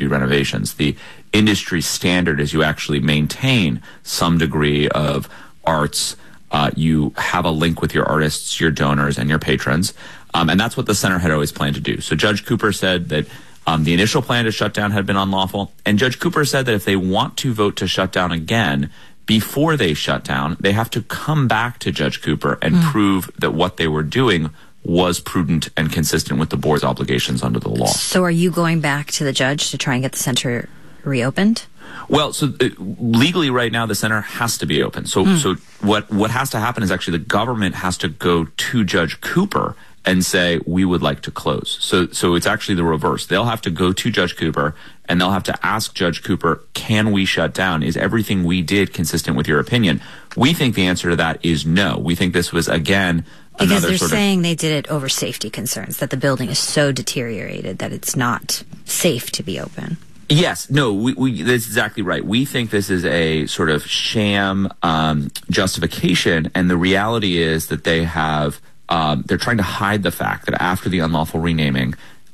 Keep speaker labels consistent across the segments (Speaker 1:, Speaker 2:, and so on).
Speaker 1: do renovations. The industry standard is you actually maintain some degree of arts. You have a link with your artists, your donors, and your patrons. And that's what the center had always planned to do. So Judge Cooper said that the initial plan to shut down had been unlawful. And Judge Cooper said that if they want to vote to shut down again, before they shut down, they have to come back to Judge Cooper and prove that what they were doing was prudent and consistent with the board's obligations under the law.
Speaker 2: So are you going back to the judge to try and get the center reopened?
Speaker 1: Well, so legally right now the center has to be open. So what has to happen is actually the government has to go to Judge Cooper and say, we would like to close. So it's actually the reverse. They'll have to go to Judge Cooper and they'll have to ask Judge Cooper, can we shut down? Is everything we did consistent with your opinion? We think the answer to that is no. We think this was, again,
Speaker 2: because they're saying they did it over safety concerns, that the building is so deteriorated that it's not safe to be open.
Speaker 1: Yes, no, that's exactly right. We think this is a sort of sham justification, and the reality is that they have they're trying to hide the fact that after the unlawful renaming,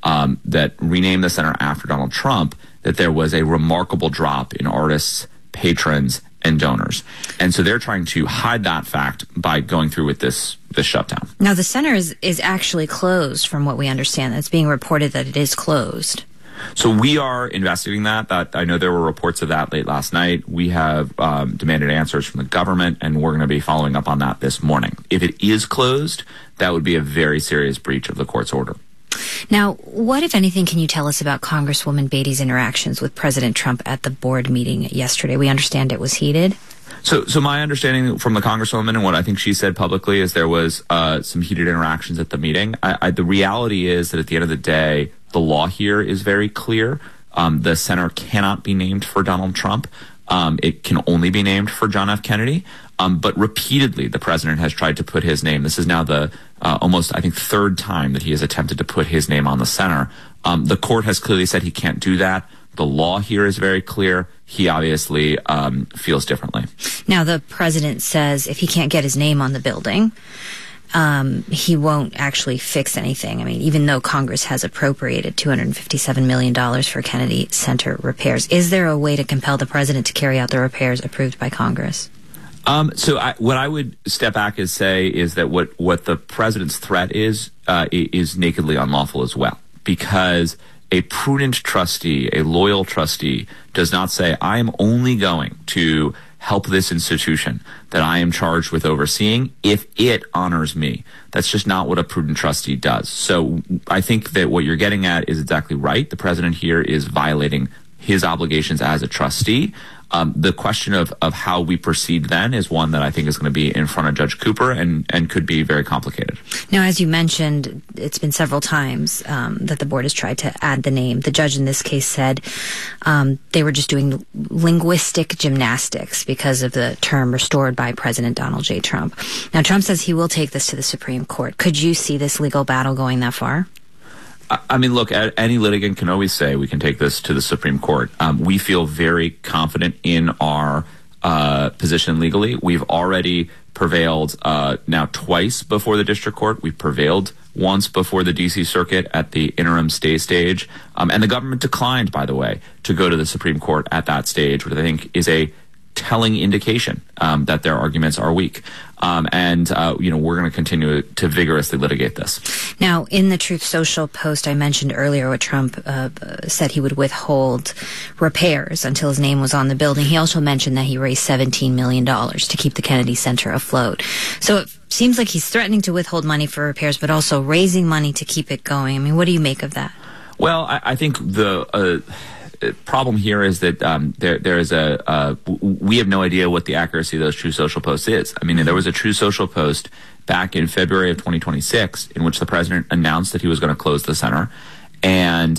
Speaker 1: that renamed the center after Donald Trump, that there was a remarkable drop in artists, patrons, and donors. And so they're trying to hide that fact by going through with this shutdown.
Speaker 2: Now, the center is actually closed, from what we understand. It's being reported that it is closed.
Speaker 1: So we are investigating that. I know there were reports of that late last night. We have demanded answers from the government, and we're going to be following up on that this morning. If it is closed, that would be a very serious breach of the court's order.
Speaker 2: Now, what, if anything, can you tell us about Congresswoman Beatty's interactions with President Trump at the board meeting yesterday? We understand it was heated.
Speaker 1: So my understanding from the Congresswoman and what I think she said publicly is there was some heated interactions at the meeting. The reality is that at the end of the day, the law here is very clear. The center cannot be named for Donald Trump. It can only be named for John F. Kennedy. But repeatedly, the president has tried to put his name. This is now the almost, I think, third time that he has attempted to put his name on the center. The court has clearly said he can't do that. The law here is very clear. He obviously feels differently.
Speaker 2: Now, the president says if he can't get his name on the building, he won't actually fix anything. I mean, even though Congress has appropriated $257 million for Kennedy Center repairs, is there a way to compel the president to carry out the repairs approved by Congress?
Speaker 1: What I would step back and say is that what the president's threat is nakedly unlawful as well, because a prudent trustee, a loyal trustee, does not say, I am only going to help this institution that I am charged with overseeing if it honors me. That's just not what a prudent trustee does. So I think that what you're getting at is exactly right. The president here is violating his obligations as a trustee. The question of how we proceed then is one that I think is going to be in front of Judge Cooper and could be very complicated.
Speaker 2: Now, as you mentioned, it's been several times that the board has tried to add the name. The judge in this case said they were just doing linguistic gymnastics because of the term restored by President Donald J. Trump. Now, Trump says he will take this to the Supreme Court. Could you see this legal battle going that far?
Speaker 1: I mean, look, any litigant can always say we can take this to the Supreme Court. We feel very confident in our position legally. We've already prevailed now twice before the district court. We've prevailed once before the D.C. Circuit at the interim stay stage. And the government declined, by the way, to go to the Supreme Court at that stage, which I think is a telling indication that their arguments are weak. We're going to continue to vigorously litigate this.
Speaker 2: Now, in the Truth Social post I mentioned earlier, what Trump said he would withhold repairs until his name was on the building. He also mentioned that he raised $17 million to keep the Kennedy Center afloat. So it seems like he's threatening to withhold money for repairs, but also raising money to keep it going. I mean, what do you make of that?
Speaker 1: Well, I think the problem here is that there is we have no idea what the accuracy of those True Social posts is. I mean, there was a True Social post back in February of 2026 in which the president announced that he was going to close the center and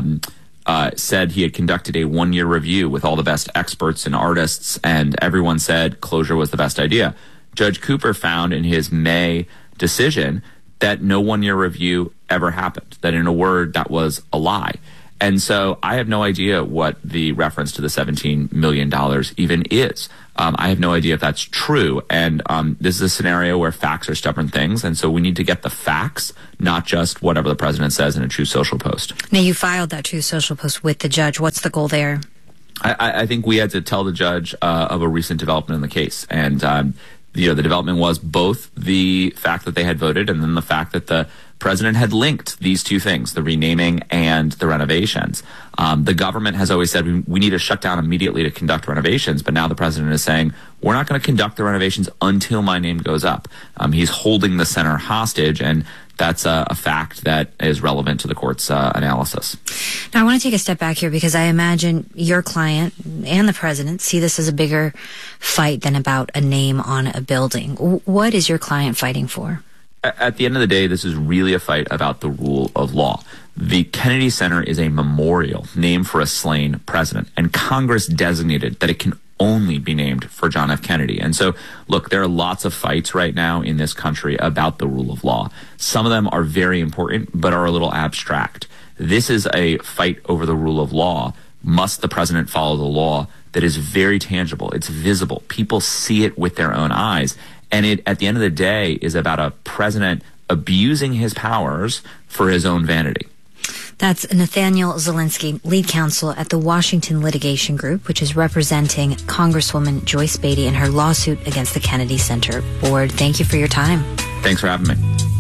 Speaker 1: said he had conducted a one-year review with all the best experts and artists, and everyone said closure was the best idea. Judge Cooper found in his May decision that no one-year review ever happened, that in a word, that was a lie. And so I have no idea what the reference to the $17 million even is. I have no idea if that's true. And this is a scenario where facts are stubborn things. And so we need to get the facts, not just whatever the president says in a Truth Social post.
Speaker 2: Now, you filed that Truth Social post with the judge. What's the goal there?
Speaker 1: I think we had to tell the judge of a recent development in the case. And, the development was both the fact that they had voted and then the fact that the president had linked these two things, the renaming and the renovations. The government has always said we need to shut down immediately to conduct renovations, but now the president is saying we're not going to conduct the renovations until my name goes up. He's holding the center hostage, and that's a fact that is relevant to the court's analysis.
Speaker 2: Now, I want to take a step back here because I imagine your client and the president see this as a bigger fight than about a name on a building. What is your client fighting for?
Speaker 1: At the end of the day, this is really a fight about the rule of law. The Kennedy Center is a memorial named for a slain president, and Congress designated that it can only be named for John F. Kennedy. And so, look, there are lots of fights right now in this country about the rule of law. Some of them are very important, but are a little abstract. This is a fight over the rule of law. Must the president follow the law that is very tangible? It's visible. People see it with their own eyes. And it, at the end of the day, is about a president abusing his powers for his own vanity.
Speaker 2: That's Nathaniel Zelinsky, lead counsel at the Washington Litigation Group, which is representing Congresswoman Joyce Beatty in her lawsuit against the Kennedy Center Board. Thank you for your time.
Speaker 1: Thanks for having me.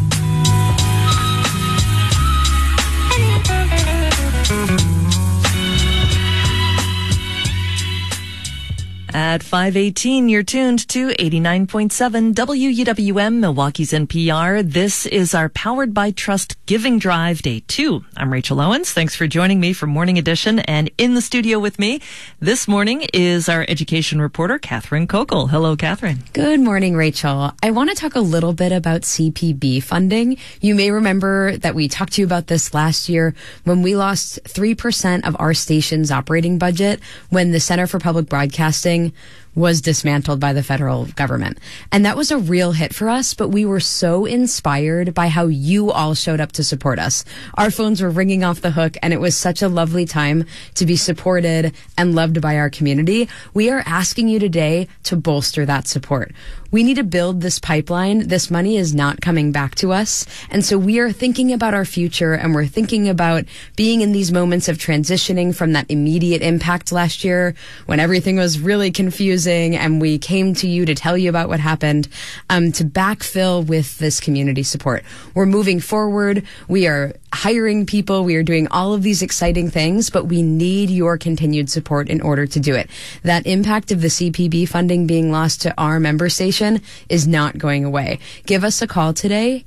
Speaker 3: At 5:18, you're tuned to 89.7 WUWM, Milwaukee's NPR. This is our Powered by Trust Giving Drive, Day 2. I'm Rachel Owens. Thanks for joining me for Morning Edition. And in the studio with me this morning is our education reporter, Catherine Kokel. Hello, Catherine.
Speaker 4: Good morning, Rachel. I want to talk a little bit about CPB funding. You may remember that we talked to you about this last year when we lost 3% of our station's operating budget when the Center for Public Broadcasting was dismantled by the federal government. And that was a real hit for us, but we were so inspired by how you all showed up to support us. Our phones were ringing off the hook, and it was such a lovely time to be supported and loved by our community. We are asking you today to bolster that support. We need to build this pipeline. This money is not coming back to us. And so we are thinking about our future, and we're thinking about being in these moments of transitioning from that immediate impact last year when everything was really confusing and we came to you to tell you about what happened, to backfill with this community support. We're moving forward. We are hiring people. We are doing all of these exciting things, but we need your continued support in order to do it. That impact of the CPB funding being lost to our member station is not going away. Give us a call today,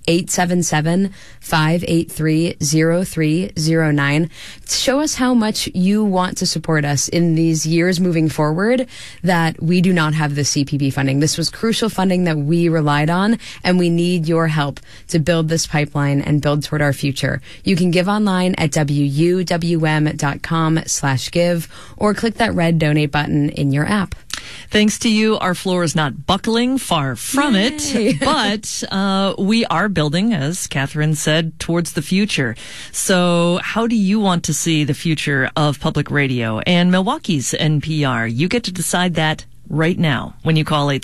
Speaker 4: 877-583-0309. Show us how much you want to support us in these years moving forward that we do not have the CPB funding. This was crucial funding that we relied on, and we need your help to build this pipeline and build toward our future. You can give online at wuwm.com/give or click that red donate button in your app.
Speaker 3: Thanks to you, our floor is not buckling, far from it, but we are building, as Catherine said, towards the future. So how do you want to see the future of public radio and Milwaukee's NPR? You get to decide that right now when you call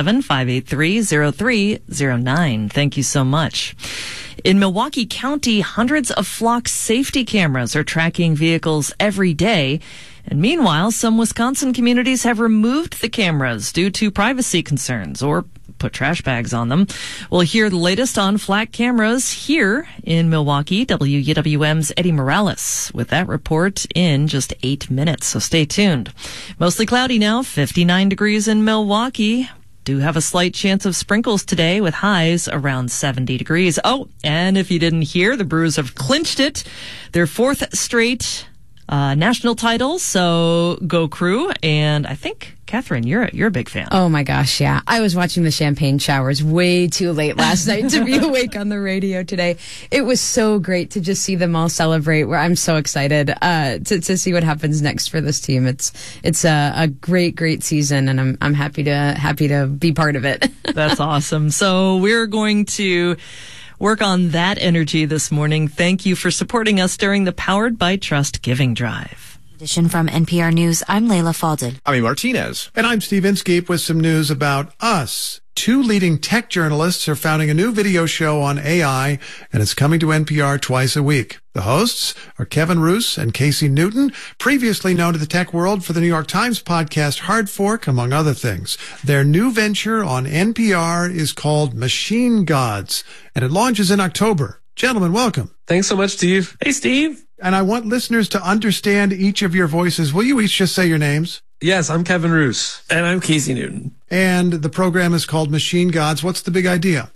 Speaker 3: 877-583-0309. Thank you so much. In Milwaukee County, hundreds of flock safety cameras are tracking vehicles every day. And meanwhile, some Wisconsin communities have removed the cameras due to privacy concerns or put trash bags on them. We'll hear the latest on flat cameras here in Milwaukee. WUWM's Eddie Morales with that report in just 8 minutes. So stay tuned. Mostly cloudy now, 59 degrees in Milwaukee. Do have a slight chance of sprinkles today with highs around 70 degrees. Oh, and if you didn't hear, the Brewers have clinched it. Their fourth straight national title. So go Crew. And I think, Catherine, you're a big fan.
Speaker 4: Oh my gosh, yeah. I was watching the champagne showers way too late last night to be awake on the radio today. It was so great to just see them all celebrate. I'm so excited to see what happens next for this team. It's a great season, and I'm happy to be part of it.
Speaker 3: That's awesome. So we're going to Work on that energy this morning. Thank you for supporting us during the Powered by Trust Giving Drive.
Speaker 2: Edition from NPR News, I'm Layla Falded.
Speaker 5: I'm Martinez.
Speaker 6: And I'm Steve Inskeep with some news about us. 2 leading tech journalists are founding a new video show on AI, and it's coming to NPR twice a week. The hosts are Kevin Roose and Casey Newton, previously known to the tech world for the New York Times podcast Hard Fork, among other things. Their new venture on NPR is called Machine Gods, and it launches in October. Gentlemen, welcome.
Speaker 7: Thanks so much, Steve.
Speaker 8: Hey, Steve.
Speaker 6: And I want listeners to understand each of your voices. Will you each just say your names?
Speaker 7: Yes, I'm Kevin Roose.
Speaker 8: And I'm Casey Newton.
Speaker 6: And the program is called Machine Gods. What's the big idea?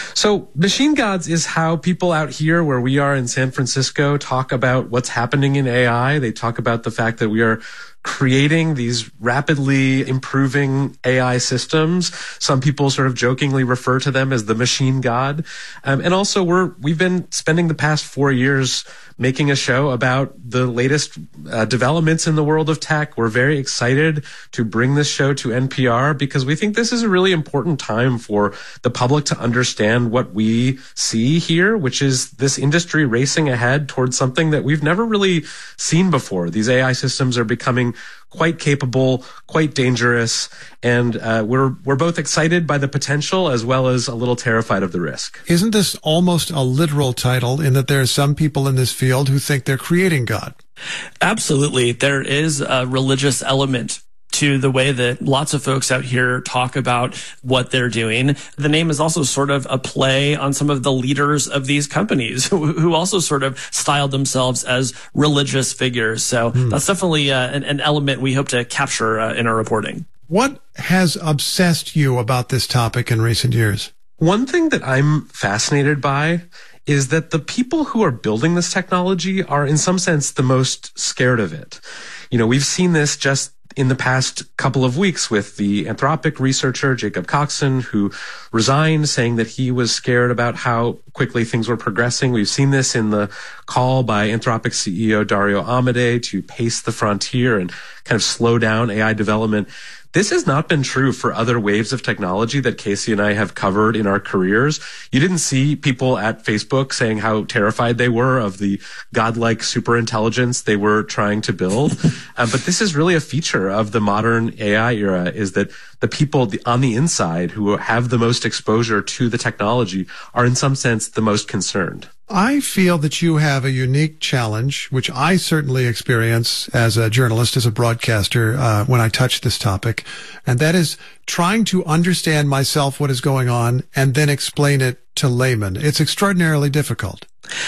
Speaker 7: So Machine Gods is how people out here where we are in San Francisco talk about what's happening in AI. They talk about the fact that we are creating these rapidly improving AI systems. Some people sort of jokingly refer to them as the machine god. And also we've been spending the past 4 years making a show about the latest developments in the world of tech. We're very excited to bring this show to NPR because we think this is a really important time for the public to understand what we see here, which is this industry racing ahead towards something that we've never really seen before. These AI systems are becoming quite capable, quite dangerous, and we're both excited by the potential as well as a little terrified of the risk.
Speaker 6: Isn't this almost a literal title in that there are some people in this field who think they're creating God?
Speaker 8: Absolutely. There is a religious element to the way that lots of folks out here talk about what they're doing. The name is also sort of a play on some of the leaders of these companies who also sort of styled themselves as religious figures. So that's definitely an element we hope to capture in our reporting.
Speaker 6: What has obsessed you about this topic in recent years?
Speaker 7: One thing that I'm fascinated by is that the people who are building this technology are in some sense the most scared of it. You know, we've seen this just in the past couple of weeks with the Anthropic researcher Jacob Coxon, who resigned, saying that he was scared about how quickly things were progressing. We've seen this in the call by Anthropic CEO Dario Amodei to pace the frontier and kind of slow down AI development. This has not been true for other waves of technology that Casey and I have covered in our careers. You didn't see people at Facebook saying how terrified they were of the godlike superintelligence they were trying to build. But this is really a feature of the modern AI era, is that the people on the inside who have the most exposure to the technology are in some sense the most concerned.
Speaker 6: I feel that you have a unique challenge, which I certainly experience as a journalist, as a broadcaster, when I touch this topic, and that is trying to understand myself what is going on and then explain it to laymen. It's extraordinarily difficult.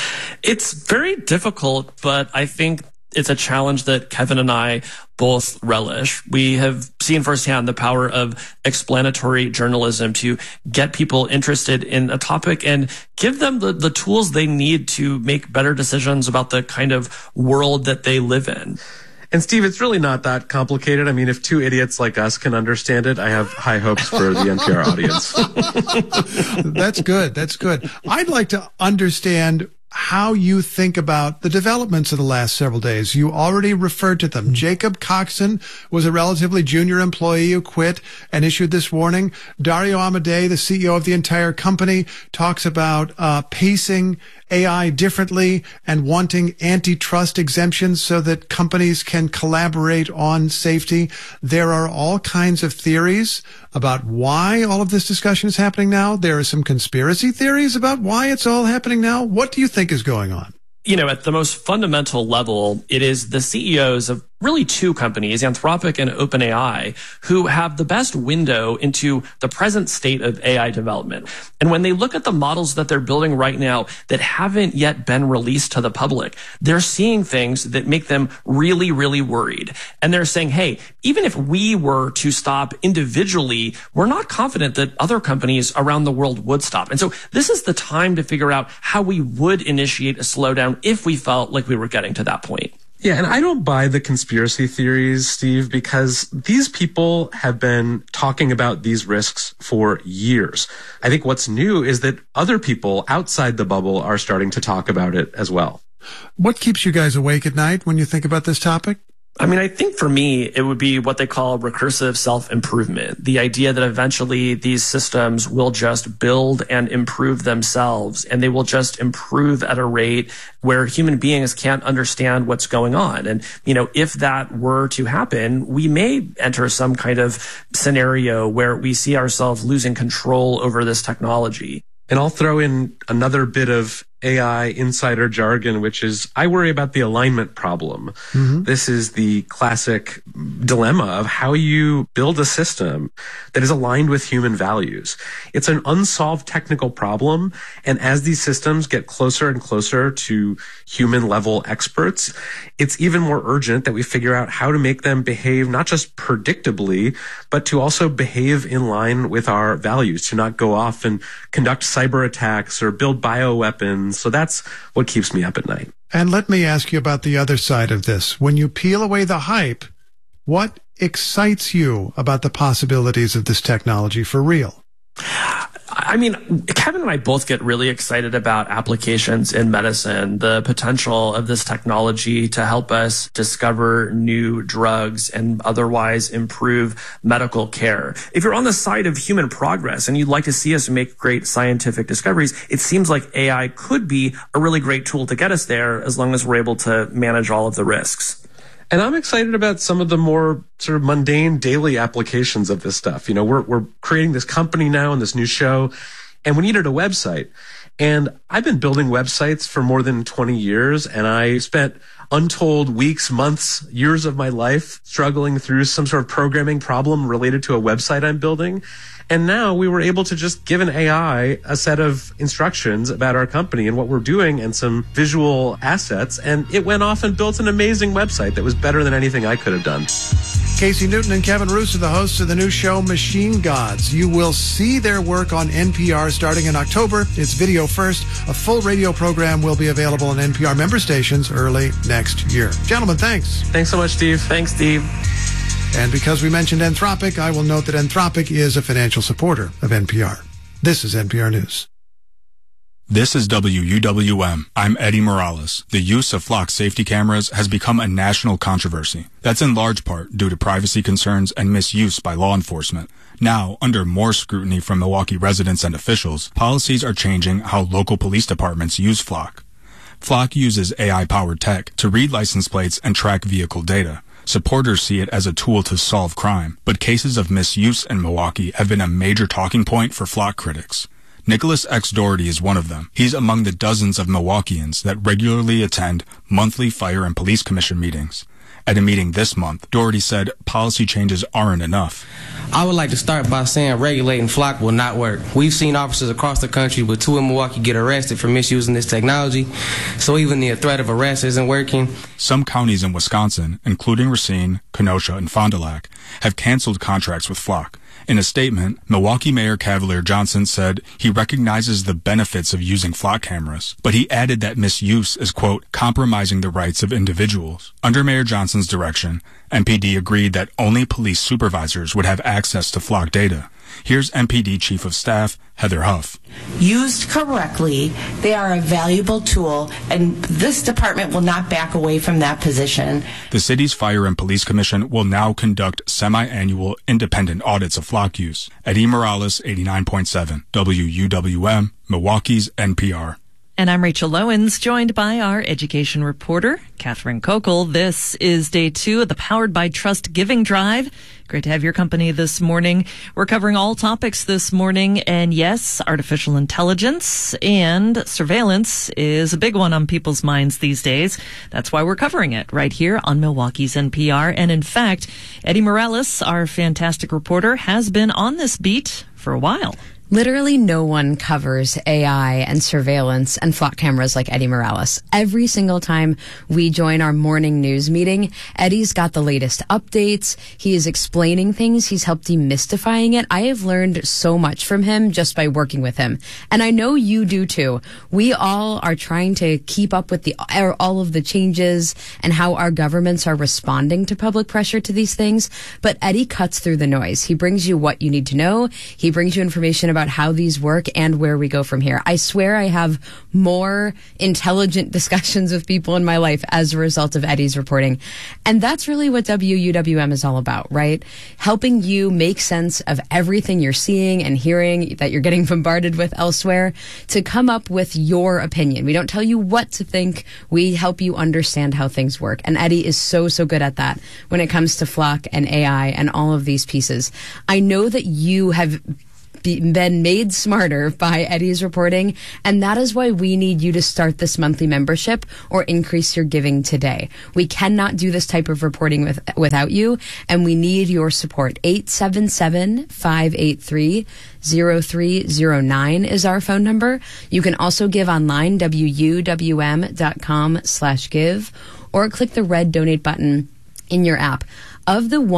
Speaker 8: It's very difficult, but I think it's a challenge that Kevin and I both relish. We have seen firsthand the power of explanatory journalism to get people interested in a topic and give them the tools they need to make better decisions about the kind of world that they live in.
Speaker 7: And Steve, it's really not that complicated. I mean, if 2 idiots like us can understand it, I have high hopes for the NPR audience.
Speaker 6: That's good. That's good. I'd like to understand how you think about the developments of the last several days. You already referred to them. Jacob Coxon was a relatively junior employee who quit and issued this warning. Dario Amodei, the CEO of the entire company, talks about pacing AI differently and wanting antitrust exemptions so that companies can collaborate on safety. There are all kinds of theories about why all of this discussion is happening now. There are some conspiracy theories about why it's all happening now. What do you think is going on?
Speaker 8: You know, at the most fundamental level, it is the CEOs of really 2 companies, Anthropic and OpenAI, who have the best window into the present state of AI development. And when they look at the models that they're building right now that haven't yet been released to the public, they're seeing things that make them really, really worried. And they're saying, hey, even if we were to stop individually, we're not confident that other companies around the world would stop. And so this is the time to figure out how we would initiate a slowdown if we felt like we were getting to that point.
Speaker 7: Yeah, and I don't buy the conspiracy theories, Steve, because these people have been talking about these risks for years. I think what's new is that other people outside the bubble are starting to talk about it as well.
Speaker 6: What keeps you guys awake at night when you think about this topic?
Speaker 8: I mean, I think for me, it would be what they call recursive self-improvement. The idea that eventually these systems will just build and improve themselves, and they will just improve at a rate where human beings can't understand what's going on. And, if that were to happen, we may enter some kind of scenario where we see ourselves losing control over this technology.
Speaker 7: And I'll throw in another bit of AI insider jargon, which is I worry about the alignment problem. Mm-hmm. This is the classic dilemma of how you build a system that is aligned with human values. It's an unsolved technical problem. And as these systems get closer and closer to human level experts, it's even more urgent that we figure out how to make them behave not just predictably, but to also behave in line with our values, to not go off and conduct cyber attacks or build bioweapons. So that's what keeps me up at night.
Speaker 6: And let me ask you about the other side of this. When you peel away the hype, what excites you about the possibilities of this technology for real?
Speaker 8: I mean, Kevin and I both get really excited about applications in medicine, the potential of this technology to help us discover new drugs and otherwise improve medical care. If you're on the side of human progress and you'd like to see us make great scientific discoveries, it seems like AI could be a really great tool to get us there as long as we're able to manage all of the risks.
Speaker 7: And I'm excited about some of the more sort of mundane daily applications of this stuff. We're creating this company now and this new show, and we needed a website. And I've been building websites for more than 20 years, and I spent untold weeks, months, years of my life struggling through some sort of programming problem related to a website I'm building. And now we were able to just give an AI a set of instructions about our company and what we're doing and some visual assets. And it went off and built an amazing website that was better than anything I could have done.
Speaker 6: Casey Newton and Kevin Roos are the hosts of the new show Machine Gods. You will see their work on NPR starting in October. It's video first. A full radio program will be available on NPR member stations early next year. Gentlemen, thanks.
Speaker 7: Thanks so much, Steve.
Speaker 8: Thanks, Steve.
Speaker 6: And because we mentioned Anthropic, I will note that Anthropic is a financial supporter of NPR. This is NPR News.
Speaker 5: This is WUWM. I'm Eddie Morales. The use of flock safety cameras has become a national controversy. That's in large part due to privacy concerns and misuse by law enforcement. Now, under more scrutiny from Milwaukee residents and officials, policies are changing how local police departments use Flock. Flock uses AI-powered tech to read license plates and track vehicle data. Supporters see it as a tool to solve crime, but cases of misuse in Milwaukee have been a major talking point for Flock critics. Nicholas X. Doherty is one of them. He's among the dozens of Milwaukeeans that regularly attend monthly Fire and Police Commission meetings. At a meeting this month, Doherty said policy changes aren't enough.
Speaker 9: I would like to start by saying regulating Flock will not work. We've seen officers across the country, but 2 in Milwaukee get arrested for misusing this technology, so even the threat of arrest isn't working.
Speaker 5: Some counties in Wisconsin, including Racine, Kenosha, and Fond du Lac, have canceled contracts with Flock. In a statement, Milwaukee Mayor Cavalier Johnson said he recognizes the benefits of using Flock cameras, but he added that misuse is, quote, compromising the rights of individuals. Under Mayor Johnson's direction, MPD agreed that only police supervisors would have access to Flock data. Here's MPD Chief of Staff Heather Huff.
Speaker 10: Used correctly, they are a valuable tool, and this department will not back away from that position.
Speaker 5: The city's Fire and Police Commission will now conduct semi-annual independent audits of Flock use. Eddie Morales, 89.7, WUWM, Milwaukee's NPR.
Speaker 3: And I'm Rachel Lowens, joined by our education reporter, Catherine Kokel. This is day 2 of the Powered by Trust Giving Drive. Great to have your company this morning. We're covering all topics this morning, and yes, artificial intelligence and surveillance is a big one on people's minds these days. That's why we're covering it right here on Milwaukee's NPR. And in fact, Eddie Morales, our fantastic reporter, has been on this beat for a while.
Speaker 4: Literally no one covers AI and surveillance and Flock cameras like Eddie Morales. Every single time we join our morning news meeting, Eddie's got the latest updates. He is explaining things. He's helped demystifying it. I have learned so much from him just by working with him. And I know you do too. We all are trying to keep up with all of the changes and how our governments are responding to public pressure to these things. But Eddie cuts through the noise. He brings you what you need to know. He brings you information about about how these work and where we go from here. I swear I have more intelligent discussions with people in my life as a result of Eddie's reporting. And that's really what WUWM is all about, right? Helping you make sense of everything you're seeing and hearing that you're getting bombarded with elsewhere to come up with your opinion. We don't tell you what to think. We help you understand how things work. And Eddie is so good at that when it comes to Flock and AI and all of these pieces. I know that you have been made smarter by Eddie's reporting, and that is why we need you to start this monthly membership or increase your giving today. We cannot do this type of reporting without you, and we need your support. 877-583-0309 is our phone number. You can also give online, wuwm.com/give, or click the red donate button in your app. Of the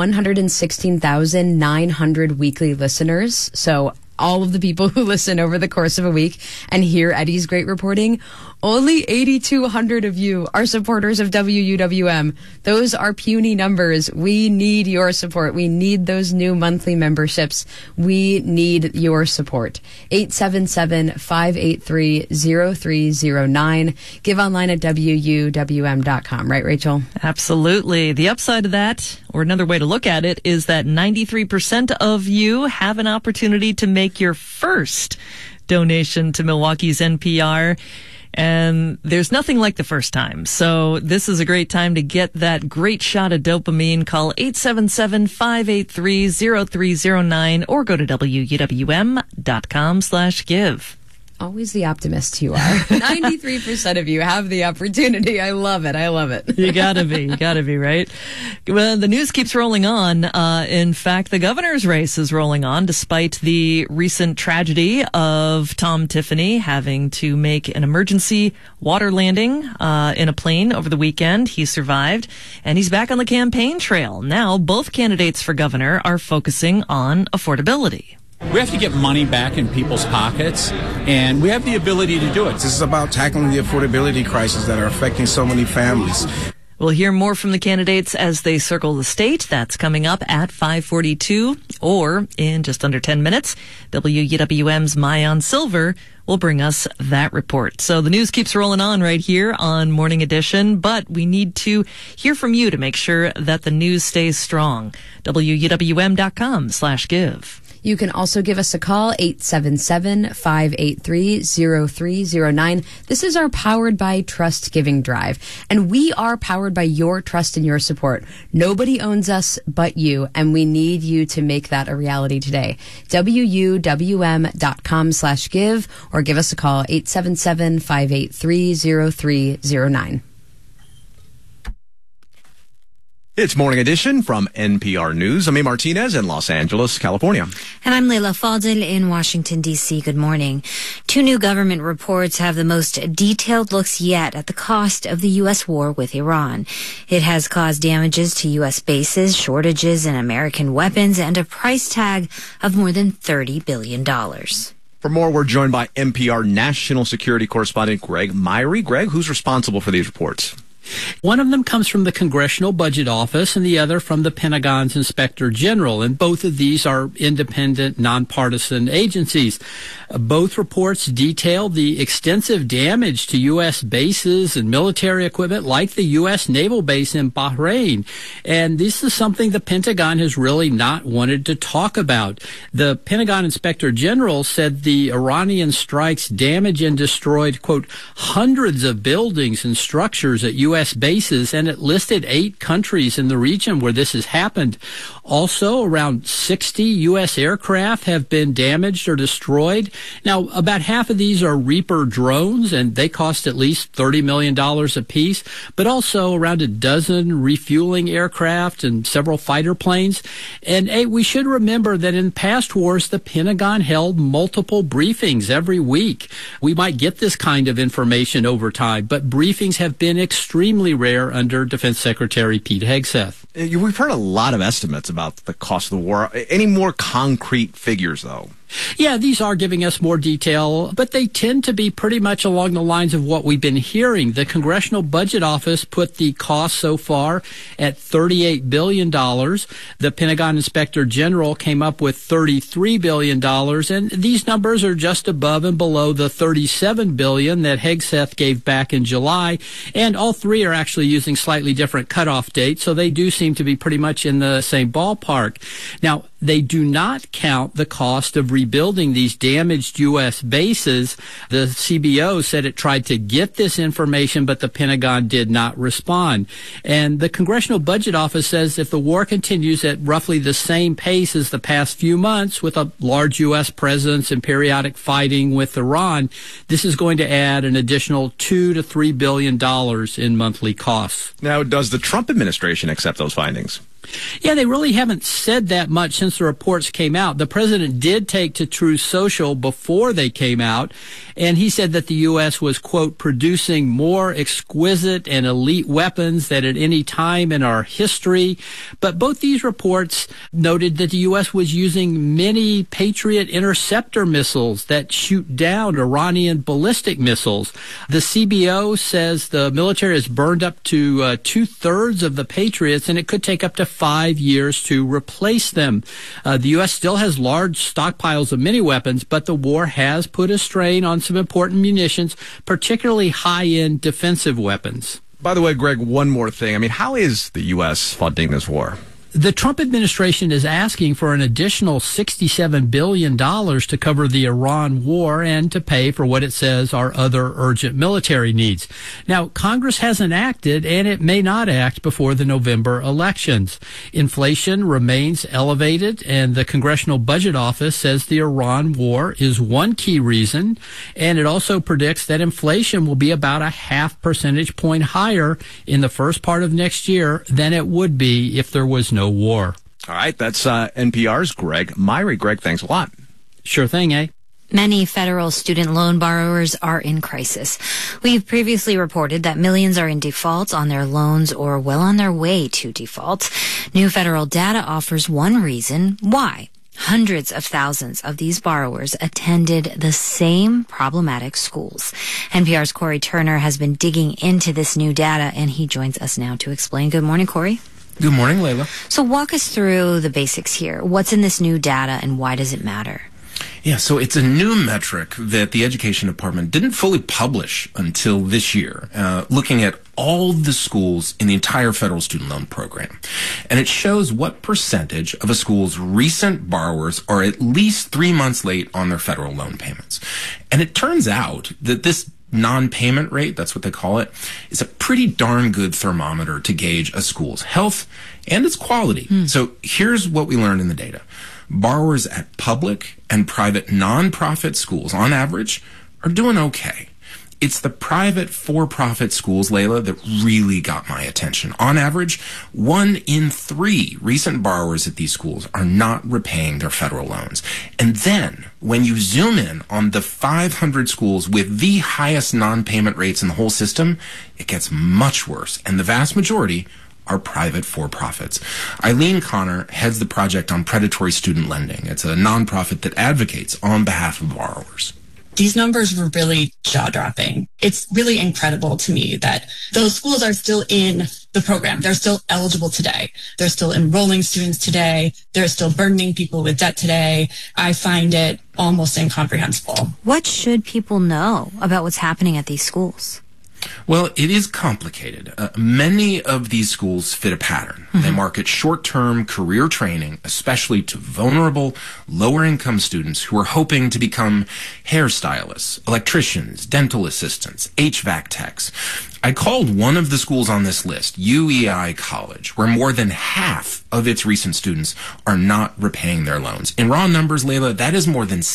Speaker 4: 116,900 weekly listeners, so all of the people who listen over the course of a week and hear Eddie's great reporting, only 8,200 of you are supporters of WUWM. Those are puny numbers. We need your support. We need those new monthly memberships. We need your support. 877-583-0309. Give online at WUWM.com. Right, Rachel?
Speaker 3: Absolutely. The upside of that, or another way to look at it, is that 93% of you have an opportunity to make your first donation to Milwaukee's NPR. And there's nothing like the first time. So this is a great time to get that great shot of dopamine. Call 877-583-0309 or go to WUWM.com/give.
Speaker 4: Always the optimist you are. 93% of you have the opportunity. I love it. I love it.
Speaker 3: You gotta be, right? Well, the news keeps rolling on. In fact, the governor's race is rolling on despite the recent tragedy of Tom Tiffany having to make an emergency water landing in a plane over the weekend. He survived, and he's back on the campaign trail. Now, both candidates for governor are focusing on affordability.
Speaker 11: We have to get money back in people's pockets, and we have the ability to do it.
Speaker 12: This is about tackling the affordability crisis that are affecting so many families.
Speaker 3: We'll hear more from the candidates as they circle the state. That's coming up at 5:42, or in just under 10 minutes. WUWM's Maayan Silver will bring us that report. So the news keeps rolling on right here on Morning Edition, but we need to hear from you to make sure that the news stays strong. WUWM.com/give.
Speaker 4: You can also give us a call, 877-583-0309. This is our Powered by Trust Giving Drive, and we are powered by your trust and your support. Nobody owns us but you, and we need you to make that a reality today. WUWM.com/give, or give us a call, 877-583-0309.
Speaker 13: It's Morning Edition from NPR News. I'm A. Martinez in Los Angeles, California.
Speaker 2: And I'm Leila Fadel in Washington, D.C. Good morning. Two new government reports have the most detailed looks yet at the cost of the U.S. war with Iran. It has caused damages to U.S. bases, shortages in American weapons, and a price tag of more than $30 billion.
Speaker 13: For more, we're joined by NPR national security correspondent Greg Myrie. Greg, who's responsible for these reports?
Speaker 11: One of them comes from the Congressional Budget Office and the other from the Pentagon's Inspector General. And both of these are independent, nonpartisan agencies. Both reports detail the extensive damage to U.S. bases and military equipment like the U.S. naval base in Bahrain. And this is something the Pentagon has really not wanted to talk about. The Pentagon Inspector General said the Iranian strikes damaged and destroyed, quote, hundreds of buildings and structures at U.S. bases, and it listed 8 countries in the region where this has happened. Also, around 60 U.S. aircraft have been damaged or destroyed. Now, about half of these are Reaper drones, and they cost at least $30 million apiece, but also around a dozen refueling aircraft and several fighter planes. And we should remember that in past wars, the Pentagon held multiple briefings every week. We might get this kind of information over time, but briefings have been extremely rare under Defense Secretary Pete Hegseth.
Speaker 13: We've heard a lot of estimates about the cost of the war. Any more concrete figures, though?
Speaker 11: Yeah, these are giving us more detail, but they tend to be pretty much along the lines of what we've been hearing. The Congressional Budget Office put the cost so far at $38 billion. The Pentagon Inspector General came up with $33 billion, and these numbers are just above and below the $37 billion that Hegseth gave back in July, and all three are actually using slightly different cutoff dates, so they do seem to be pretty much in the same ballpark. Now, they do not count the cost of rebuilding these damaged U.S. bases. The CBO said it tried to get this information, but the Pentagon did not respond. And the Congressional Budget Office says if the war continues at roughly the same pace as the past few months, with a large U.S. presence and periodic fighting with Iran, this is going to add an additional $2 to $3 billion in monthly costs.
Speaker 13: Now, does the Trump administration accept those findings?
Speaker 11: Yeah, they really haven't said that much since the reports came out. The president did take to Truth Social before they came out, and he said that the U.S. was, quote, producing more exquisite and elite weapons than at any time in our history. But both these reports noted that the U.S. was using many Patriot interceptor missiles that shoot down Iranian ballistic missiles. The CBO says the military has burned up to two-thirds of the Patriots, and it could take up to 5 years to replace them. The U.S. still has large stockpiles of many weapons, but the war has put a strain on some important munitions, particularly high-end defensive weapons.
Speaker 13: By the way, Greg, one more thing. I mean, how is the U.S. funding this war?
Speaker 11: The Trump administration is asking for an additional $67 billion to cover the Iran war and to pay for what it says are other urgent military needs. Now, Congress hasn't acted, and it may not act before the November elections. Inflation remains elevated, and the Congressional Budget Office says the Iran war is one key reason, and it also predicts that inflation will be about a 0.5 percentage point higher in the first part of next year than it would be if there was no war.
Speaker 13: All right, that's NPR's Greg Myrie. Greg, thanks a lot.
Speaker 11: Sure thing, eh?
Speaker 2: Many federal student loan borrowers are in crisis. We've previously reported that millions are in default on their loans or well on their way to default. New federal data offers one reason why. Hundreds of thousands of these borrowers attended the same problematic schools. NPR's Corey Turner has been digging into this new data, and he joins us now to explain. Good morning, Corey.
Speaker 14: Good morning, Layla.
Speaker 2: So walk us through the basics here. What's in this new data, and why does it matter?
Speaker 14: Yeah, so it's a new metric that the Education Department didn't fully publish until this year, looking at all the schools in the entire federal student loan program. And it shows what percentage of a school's recent borrowers are at least 3 months late on their federal loan payments. And it turns out that this non-payment rate, that's what they call it, is a pretty darn good thermometer to gauge a school's health and its quality. So here's what we learned in the data. Borrowers at public and private nonprofit schools, on average, are doing okay. It's the private for-profit schools, Layla, that really got my attention. On average, 1 in 3 recent borrowers at these schools are not repaying their federal loans. And then, when you zoom in on the 500 schools with the highest non-payment rates in the whole system, it gets much worse. And the vast majority are private for-profits. Eileen Connor heads the Project on Predatory Student Lending. It's a nonprofit that advocates on behalf of borrowers.
Speaker 15: These numbers were really jaw-dropping. It's really incredible to me that those schools are still in the program. They're still eligible today. They're still enrolling students today. They're still burdening people with debt today. I find it almost incomprehensible.
Speaker 2: What should people know about what's happening at these schools?
Speaker 14: Well, it is complicated. Many of these schools fit a pattern. They market short-term career training, especially to vulnerable, lower-income students who are hoping to become hairstylists, electricians, dental assistants, HVAC techs. I called one of the schools on this list, UEI College, where more than half of its recent students are not repaying their loans. In raw numbers, Layla, that is more than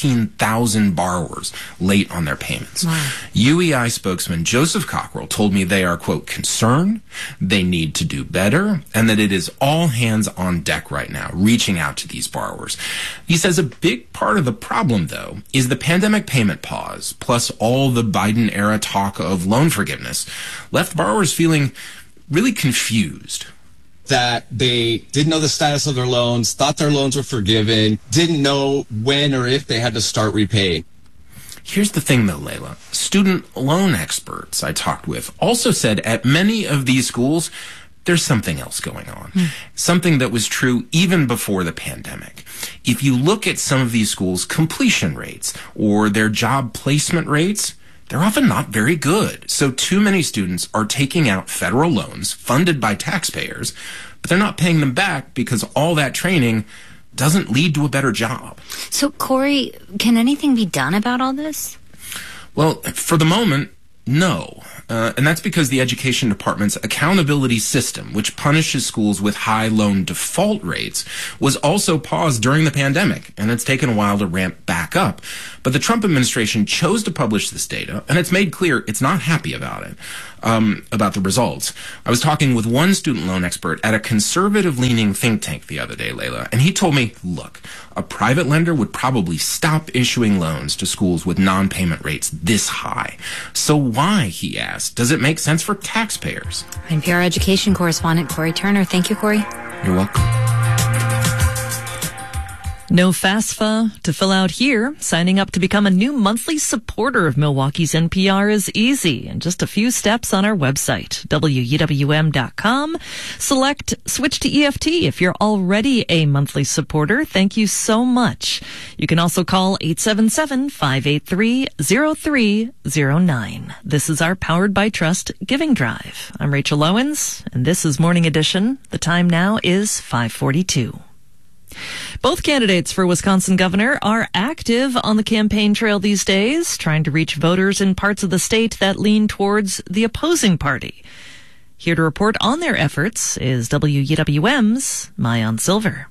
Speaker 14: 17,000 borrowers late on their payments. Wow. UEI spokesman Joseph Cockrell told me they are, quote, concerned, they need to do better, and that it is all hands on deck right now, reaching out to these borrowers. He says a big part of the problem, though, is the pandemic payment pause, plus all the Biden-era talk of loan forgiveness, left borrowers feeling really confused.
Speaker 16: that they didn't know the status of their loans, thought their loans were forgiven, didn't know when or if they had to start repaying.
Speaker 14: Here's the thing, though, Layla. Student loan experts I talked with also said at many of these schools, there's something else going on. Something that was true even before the pandemic. If you look at some of these schools' completion rates or their job placement rates, they're often not very good. So too many students are taking out federal loans funded by taxpayers, but they're not paying them back because all that training doesn't lead to a better job.
Speaker 2: So, Corey, can anything be done about all this?
Speaker 14: Well, for the moment, no. And that's because the Education Department's accountability system, which punishes schools with high loan default rates, was also paused during the pandemic, and it's taken a while to ramp back up. But the Trump administration chose to publish this data, and it's made clear it's not happy about it, about the results. I was talking with one student loan expert at a conservative-leaning think tank the other day, Layla, and he told me, look, a private lender would probably stop issuing loans to schools with non-payment rates this high. So why, he asked, does it make sense for taxpayers?
Speaker 2: NPR education correspondent Corey Turner. Thank you, Corey.
Speaker 14: You're welcome.
Speaker 3: No FAFSA to fill out here. Signing up to become a new monthly supporter of Milwaukee's NPR is easy and just a few steps on our website, WUWM.com. Select Switch to EFT if you're already a monthly supporter. Thank you so much. You can also call 877-583-0309. This is our Powered by Trust Giving Drive. I'm Rachel Owens, and this is Morning Edition. The time now is 5:42. Both candidates for Wisconsin governor are active on the campaign trail these days, trying to reach voters in parts of the state that lean towards the opposing party. Here to report on their efforts is WUWM's Maayan Silver.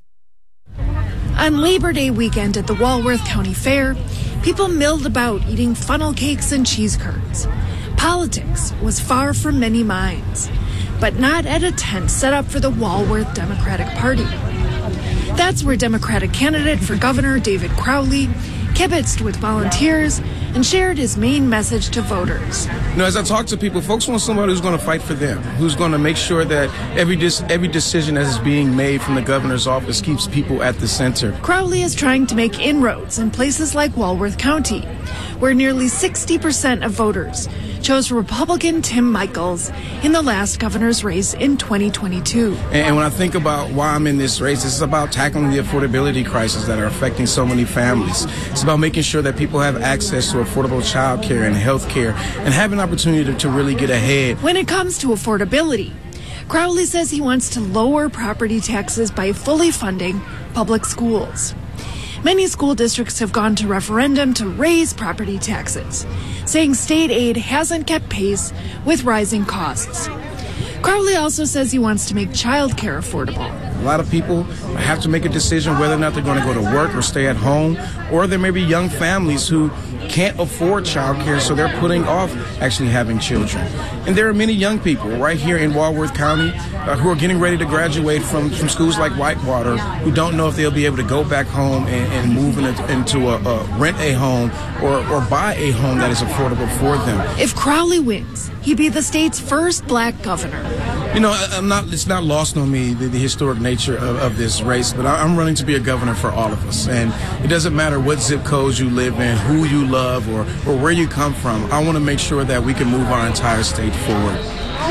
Speaker 17: On Labor Day weekend at the Walworth County Fair, people milled about eating funnel cakes and cheese curds. Politics was far from many minds, but not at a tent set up for the Walworth Democratic Party. That's where Democratic candidate for governor David Crowley kibitzed with volunteers and shared his main message to voters.
Speaker 12: As I talk to people, folks want somebody who's going to fight for them, who's going to make sure that every decision that is being made from the governor's office keeps people at the center.
Speaker 17: Crowley is trying to make inroads in places like Walworth County, where nearly 60% of voters chose Republican Tim Michels in the last governor's race in 2022.
Speaker 12: And when I think about why I'm in this race, it's about tackling the affordability crisis that are affecting so many families. It's about making sure that people have access to affordable child care and health care and have an opportunity to really get ahead.
Speaker 17: When it comes to affordability, Crowley says he wants to lower property taxes by fully funding public schools. Many school districts have gone to referendum to raise property taxes, saying state aid hasn't kept pace with rising costs. Crowley also says he wants to make child care affordable.
Speaker 12: A lot of people have to make a decision whether or not they're going to go to work or stay at home, or there may be young families who can't afford child care, so they're putting off actually having children. And there are many young people right here in Walworth County who are getting ready to graduate from schools like Whitewater, who don't know if they'll be able to go back home and move into rent a home or buy a home that is affordable for them.
Speaker 17: If Crowley wins, he'd be the state's first black governor.
Speaker 12: It's not lost on me the historic nature of this race, but I'm running to be a governor for all of us. And it doesn't matter what zip codes you live in, who you love, or where you come from. I want to make sure that we can move our entire state forward.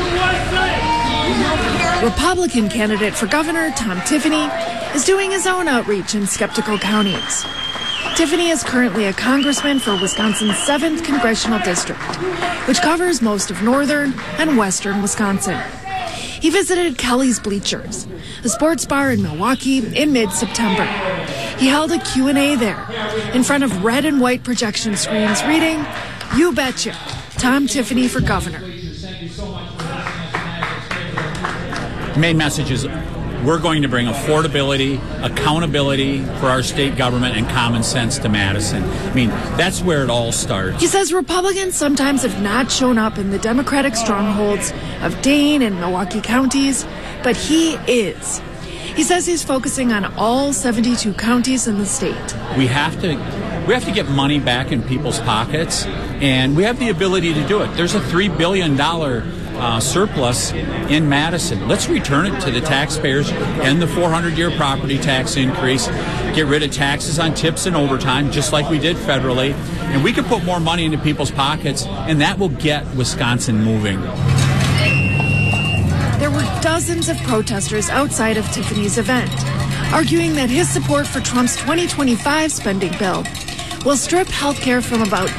Speaker 17: Republican candidate for governor Tom Tiffany is doing his own outreach in skeptical counties. Tiffany is currently a congressman for Wisconsin's 7th congressional district, which covers most of northern and western Wisconsin. He visited Kelly's Bleachers, a sports bar in Milwaukee, in mid-September. He held a Q&A there in front of red and white projection screens reading, "You Betcha, Tom Tiffany for Governor."
Speaker 18: Main message is we're going to bring affordability, accountability for our state government, and common sense to Madison. That's where it all starts.
Speaker 17: He says Republicans sometimes have not shown up in the Democratic strongholds of Dane and Milwaukee counties, but he is. He says he's focusing on all 72 counties in the state.
Speaker 18: We have to get money back in people's pockets, and we have the ability to do it. There's a $3 billion surplus in Madison. Let's return it to the taxpayers and the 400-year property tax increase. Get rid of taxes on tips and overtime, just like we did federally. And we can put more money into people's pockets, and that will get Wisconsin moving.
Speaker 17: There were dozens of protesters outside of Tiffany's event, arguing that his support for Trump's 2025 spending bill will strip health care from about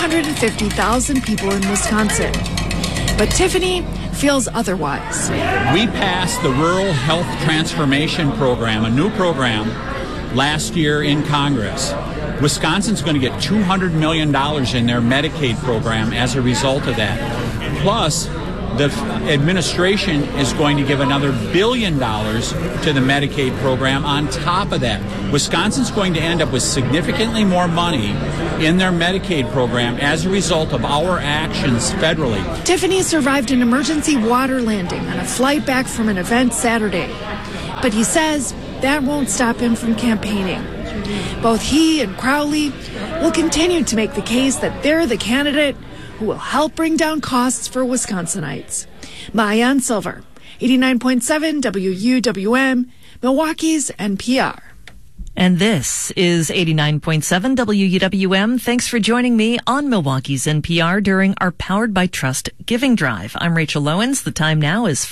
Speaker 17: 250,000 people in Wisconsin. But Tiffany feels otherwise.
Speaker 18: We passed the Rural Health Transformation Program, a new program, last year in Congress. Wisconsin's going to get $200 million in their Medicaid program as a result of that. Plus, the administration is going to give another $1 billion to the Medicaid program on top of that. Wisconsin's going to end up with significantly more money in their Medicaid program as a result of our actions federally.
Speaker 17: Tiffany survived an emergency water landing on a flight back from an event Saturday. But he says that won't stop him from campaigning. Both he and Crowley will continue to make the case that they're the candidate who will help bring down costs for Wisconsinites. Maayan Silver, 89.7 WUWM, Milwaukee's NPR.
Speaker 3: And this is 89.7 WUWM. Thanks for joining me on Milwaukee's NPR during our Powered by Trust Giving Drive. I'm Rachel Lowens. The time now is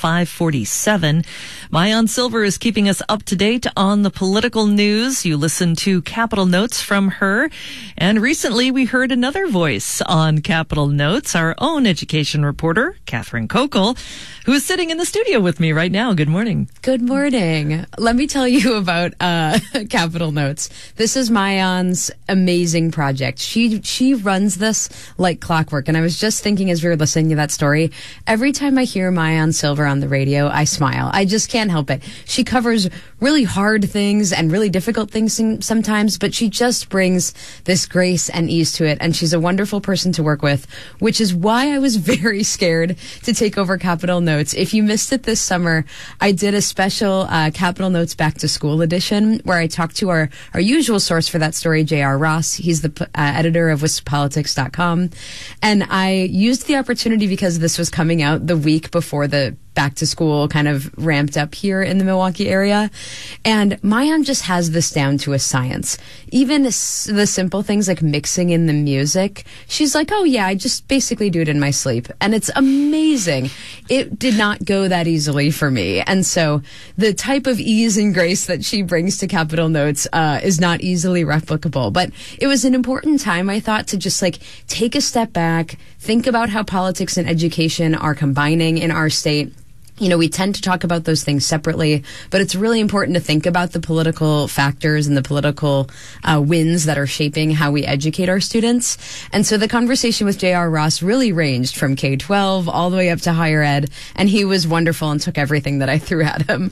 Speaker 3: 5:47. Maayan Silver is keeping us up to date on the political news. You listen to Capitol Notes from her. And recently we heard another voice on Capitol Notes, our own education reporter, Catherine Kokel, who is sitting in the studio with me right now. Good morning.
Speaker 4: Good morning. Let me tell you about Capitol Notes. This is Maayan's amazing project. She runs this like clockwork. And I was just thinking as we were listening to that story, every time I hear Maayan Silver on the radio, I smile. I just can't help it. She covers really hard things and really difficult things sometimes, but she just brings this grace and ease to it. And she's a wonderful person to work with, which is why I was very scared to take over Capitol Notes. If you missed it this summer, I did a special Capitol Notes Back to School edition where I talked to our usual source for that story, J.R. Ross. He's the editor of WisPolitics.com. And I used the opportunity because this was coming out the week before the back to school kind of ramped up here in the Milwaukee area. And Maayan just has this down to a science. Even the simple things like mixing in the music, she's like, oh yeah, I just basically do it in my sleep. And it's amazing. It did not go that easily for me. And so the type of ease and grace that she brings to Capitol Notes is not easily replicable. But it was an important time, I thought, to just like take a step back, think about how politics and education are combining in our state. You know, we tend to talk about those things separately, but it's really important to think about the political factors and the political winds that are shaping how we educate our students. And so the conversation with J.R. Ross really ranged from K-12 all the way up to higher ed, and he was wonderful and took everything that I threw at him.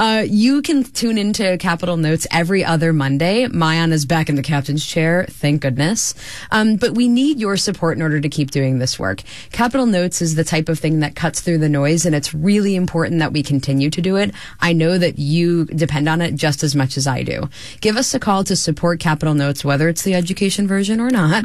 Speaker 4: You can tune into Capitol Notes every other Monday. Maayan is back in the captain's chair, thank goodness. But we need your support in order to keep doing this work. Capitol Notes is the type of thing that cuts through the noise, and it's really important that we continue to do it. I know that you depend on it just as much as I do. Give us a call to support Capitol Notes, whether it's the education version or not.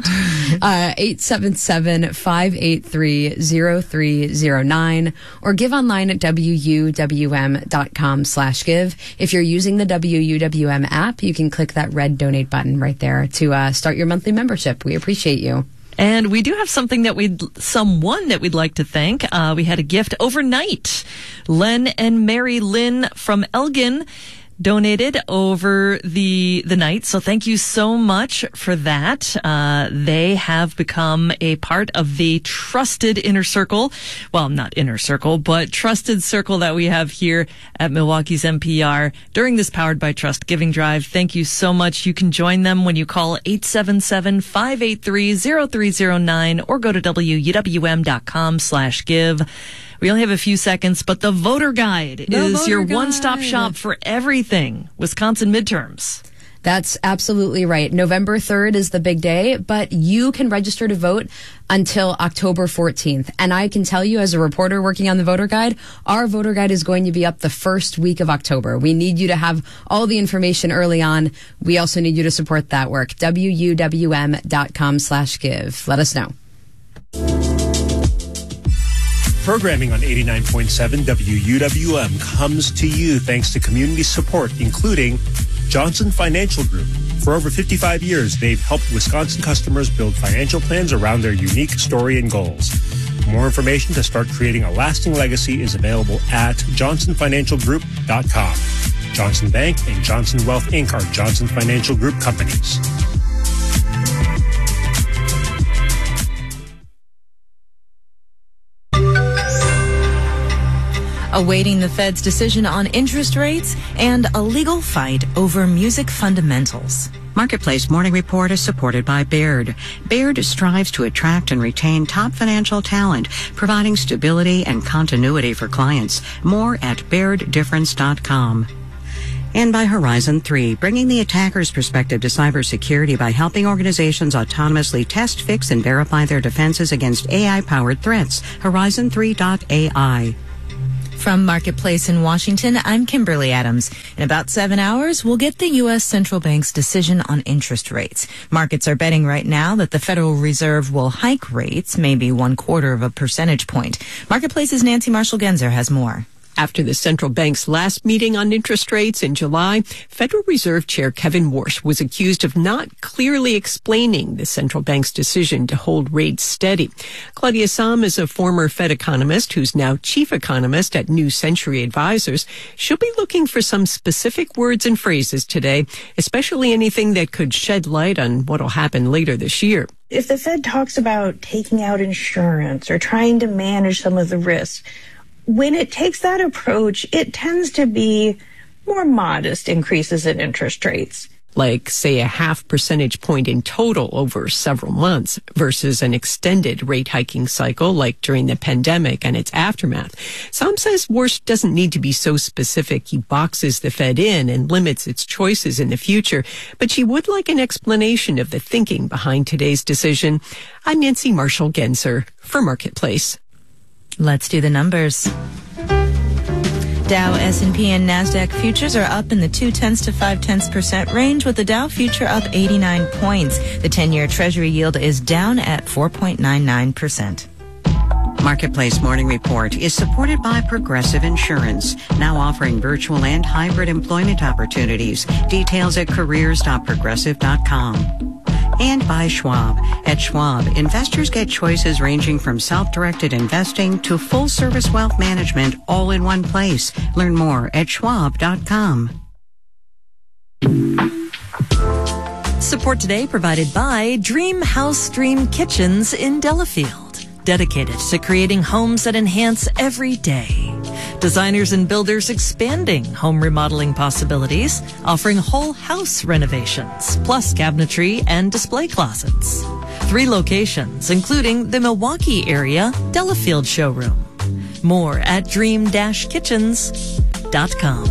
Speaker 4: 877-583-0309 or give online at wuwm.com/give. If you're using the WUWM app, you can click that red donate button right there to start your monthly membership. We appreciate you.
Speaker 3: And we do have someone that we'd like to thank. We had a gift overnight. Len and Mary Lynn from Elgin donated over the night. So thank you so much for that. They have become a part of the trusted inner circle. Well, not inner circle, but trusted circle that we have here at Milwaukee's NPR during this Powered by Trust Giving Drive. Thank you so much. You can join them when you call 877-583-0309 or go to wuwm.com/give. We only have a few seconds, but the voter guide is your one-stop shop for everything Wisconsin midterms.
Speaker 4: That's absolutely right. November 3rd is the big day, but you can register to vote until October 14th. And I can tell you as a reporter working on the voter guide, our voter guide is going to be up the first week of October. We need you to have all the information early on. We also need you to support that work. wuwm.com/give. Let us know.
Speaker 19: Programming on 89.7 WUWM comes to you thanks to community support, including Johnson Financial Group. For over 55 years, they've helped Wisconsin customers build financial plans around their unique story and goals. More information to start creating a lasting legacy is available at johnsonfinancialgroup.com. Johnson Bank and Johnson Wealth Inc. are Johnson Financial Group companies.
Speaker 20: Awaiting the Fed's decision on interest rates and a legal fight over music fundamentals.
Speaker 21: Marketplace Morning Report is supported by Baird. Baird strives to attract and retain top financial talent, providing stability and continuity for clients. More at BairdDifference.com. And by Horizon 3, bringing the attacker's perspective to cybersecurity by helping organizations autonomously test, fix, and verify their defenses against AI-powered threats. Horizon3.ai.
Speaker 20: From Marketplace in Washington, I'm Kimberly Adams. In about 7 hours, we'll get the U.S. Central Bank's decision on interest rates. Markets are betting right now that the Federal Reserve will hike rates, maybe 1/4 percentage point. Marketplace's Nancy Marshall-Genzer has more.
Speaker 22: After the central bank's last meeting on interest rates in July, Federal Reserve Chair Kevin Warsh was accused of not clearly explaining the central bank's decision to hold rates steady. Claudia Sahm is a former Fed economist who's now chief economist at New Century Advisors. She'll be looking for some specific words and phrases today, especially anything that could shed light on what'll happen later this year.
Speaker 23: If the Fed talks about taking out insurance or trying to manage some of the risks, when it takes that approach, it tends to be more modest increases in interest rates.
Speaker 22: Like, say, a 0.5 percentage point in total over several months versus an extended rate hiking cycle like during the pandemic and its aftermath. Some says Warsh doesn't need to be so specific he boxes the Fed in and limits its choices in the future, but she would like an explanation of the thinking behind today's decision. I'm Nancy Marshall-Genzer for Marketplace.
Speaker 20: Let's do the numbers. Dow, S&P, and NASDAQ futures are up in the 0.2 to 0.5% range, with the Dow future up 89 points. The 10-year Treasury yield is down at 4.99%.
Speaker 21: Marketplace Morning Report is supported by Progressive Insurance, now offering virtual and hybrid employment opportunities. Details at careers.progressive.com. And by Schwab. At Schwab, investors get choices ranging from self-directed investing to full-service wealth management all in one place. Learn more at schwab.com.
Speaker 3: Support today provided by Dream House Dream Kitchens in Delafield, dedicated to creating homes that enhance every day. Designers and builders expanding home remodeling possibilities, offering whole house renovations, plus cabinetry and display closets. 3 locations, including the Milwaukee area Delafield showroom. More at dream-kitchens.com.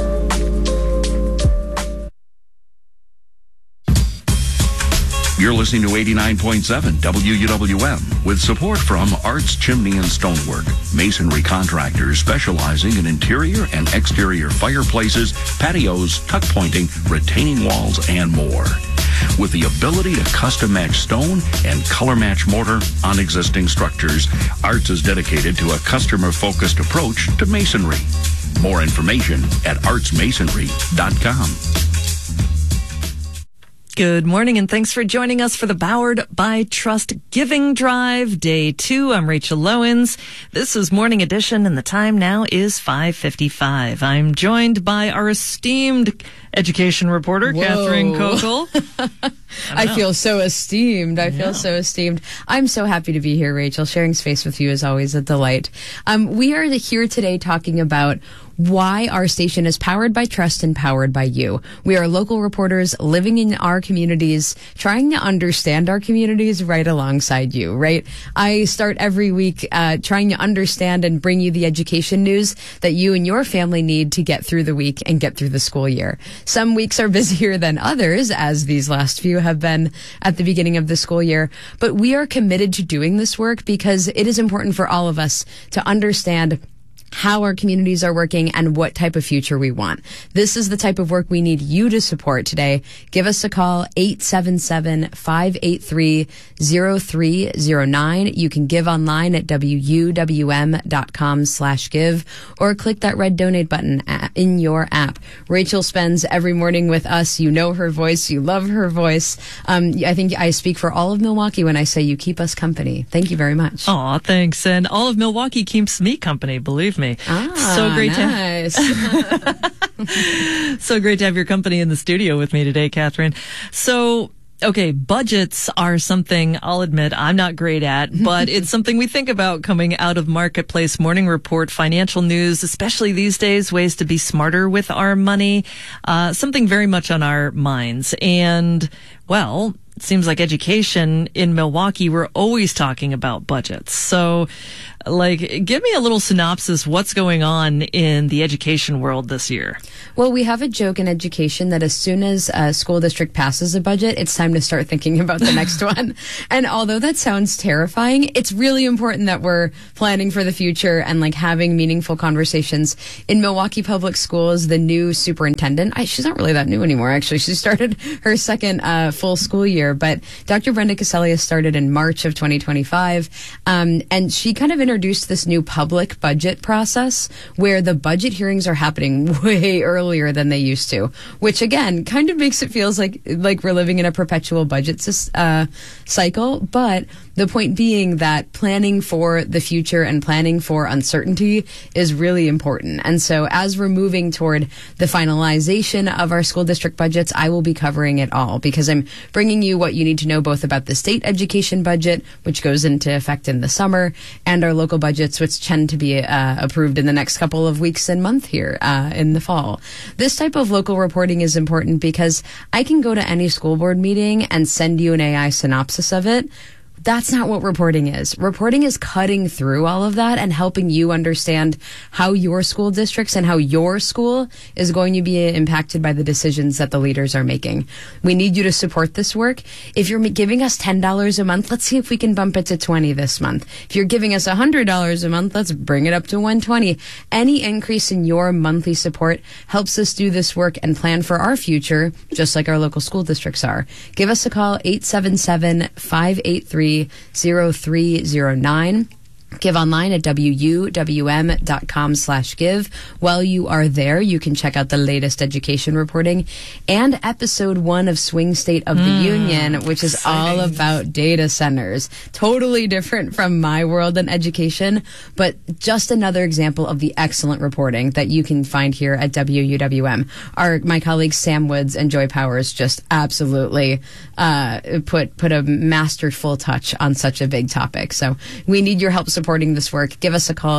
Speaker 24: You're listening to 89.7 WUWM with support from Arts Chimney and Stonework, masonry contractors specializing in interior and exterior fireplaces, patios, tuck pointing, retaining walls, and more. With the ability to custom match stone and color match mortar on existing structures, Arts is dedicated to a customer-focused approach to masonry. More information at artsmasonry.com.
Speaker 3: Good morning, and thanks for joining us for the Powered by Trust Giving Drive, Day 2. I'm Rachel Lowens. This is Morning Edition, and the time now is 5:55. I'm joined by our esteemed education reporter, Catherine Kokel.
Speaker 4: I feel so esteemed. I feel so esteemed. I'm so happy to be here, Rachel. Sharing space with you is always a delight. We are here today talking about why our station is powered by trust and powered by you. We are local reporters living in our communities, trying to understand our communities right alongside you, right? I start every week trying to understand and bring you the education news that you and your family need to get through the week and get through the school year. Some weeks are busier than others, as these last few have been at the beginning of the school year, but we are committed to doing this work because it is important for all of us to understand how our communities are working, and what type of future we want. This is the type of work we need you to support today. Give us a call, 877-583-0309. You can give online at wuwm.com/give or click that red donate button in your app. Rachel spends every morning with us. You know her voice. You love her voice. I think I speak for all of Milwaukee when I say you keep us company. Thank you very much.
Speaker 3: Aw, thanks. And all of Milwaukee keeps me company, believe me. So great
Speaker 4: nice.
Speaker 3: So great to have your company in the studio with me today, Catherine. So, okay, budgets are something I'll admit I'm not great at, but it's something we think about coming out of Marketplace Morning Report, financial news, especially these days, ways to be smarter with our money, something very much on our minds. And, well, it seems like education in Milwaukee, we're always talking about budgets. So, give me a little synopsis. What's going on in the education world this year?
Speaker 4: Well, we have a joke in education that as soon as a school district passes a budget, it's time to start thinking about the next one. And although that sounds terrifying, it's really important that we're planning for the future and having meaningful conversations. In Milwaukee Public Schools, the new superintendent, she's not really that new anymore, actually. She started her second full school year, but Dr. Brenda Casella started in March of 2025. And she kind of introduced this new public budget process where the budget hearings are happening way earlier than they used to, which again kind of makes it feels like we're living in a perpetual budget cycle. But the point being that planning for the future and planning for uncertainty is really important. And so as we're moving toward the finalization of our school district budgets, I will be covering it all because I'm bringing you what you need to know both about the state education budget, which goes into effect in the summer, and our local budgets, which tend to be approved in the next couple of weeks and month here in the fall. This type of local reporting is important because I can go to any school board meeting and send you an AI synopsis of it. That's not what reporting is. Reporting is cutting through all of that and helping you understand how your school districts and how your school is going to be impacted by the decisions that the leaders are making. We need you to support this work. If you're giving us $10 a month, let's see if we can bump it to $20 this month. If you're giving us $100 a month, let's bring it up to $120. Any increase in your monthly support helps us do this work and plan for our future, just like our local school districts are. Give us a call, 877-583-0309. Give online at wuwm.com/give. While you are there, you can check out the latest education reporting and episode 1 of Swing State of the Union, which is all about data centers. Totally different from my world in education, but just another example of the excellent reporting that you can find here at WUWM. My colleagues Sam Woods and Joy Powers just absolutely put a masterful touch on such a big topic. So we need your help supporting this work. Give us a call,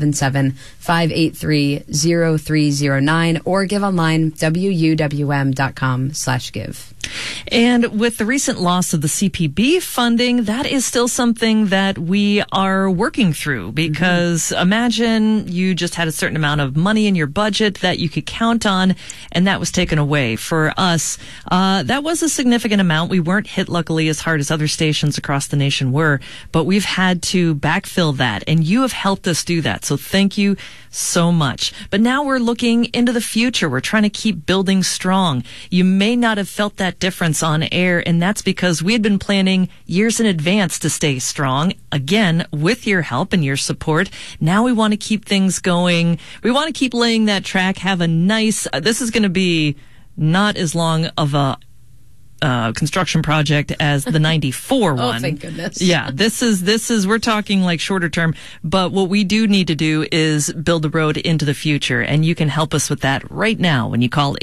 Speaker 4: 877-583-0309, or give online, wuwm.com/give.
Speaker 3: And with the recent loss of the CPB funding, that is still something that we are working through because imagine you just had a certain amount of money in your budget that you could count on, and that was taken away. For us, that was a significant amount. We weren't hit, luckily, as hard as other stations across the nation were, but we've had to backfill that, and you have helped us do that. So thank you so much. But now we're looking into the future. We're trying to keep building strong. You may not have felt that difference on air, and that's because we had been planning years in advance to stay strong. Again, with your help and your support, now we want to keep things going. We want to keep laying that track, have a nice, this is going to be not as long of a construction project as the 94 one.
Speaker 4: Oh, thank goodness.
Speaker 3: Yeah, this is, we're talking like shorter term, but what we do need to do is build the road into the future, and you can help us with that right now when you call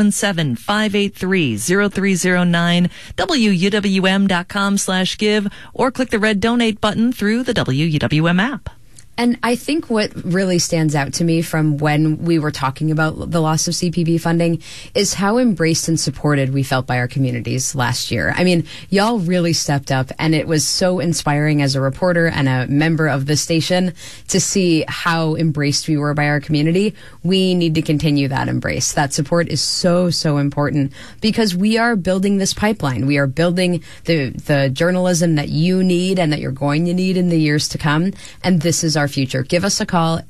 Speaker 3: 877-583-0309, wuwm.com/give, or click the red donate button through the WUWM app.
Speaker 4: And I think what really stands out to me from when we were talking about the loss of CPB funding is how embraced and supported we felt by our communities last year. I mean, y'all really stepped up, and it was so inspiring as a reporter and a member of the station to see how embraced we were by our community. We need to continue that embrace. That support is so, so important because we are building this pipeline. We are building the journalism that you need and that you're going to need in the years to come. And this is our future. Give us a call,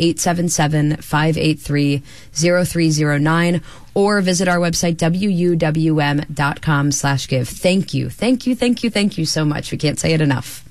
Speaker 4: 877-583-0309, or visit our website, wuwm.com/give. Thank you. Thank you, thank you, thank you so much. We can't say it enough.